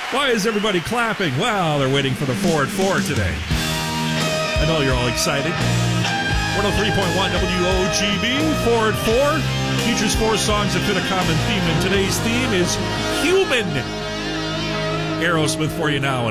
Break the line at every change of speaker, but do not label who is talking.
Why is everybody clapping? Well, they're waiting for the 4 at 4 today. I know you're all excited. 103.1 WOGB, 4 at 4. Features 4 songs that fit a common theme, and today's theme is human. Aerosmith for you now.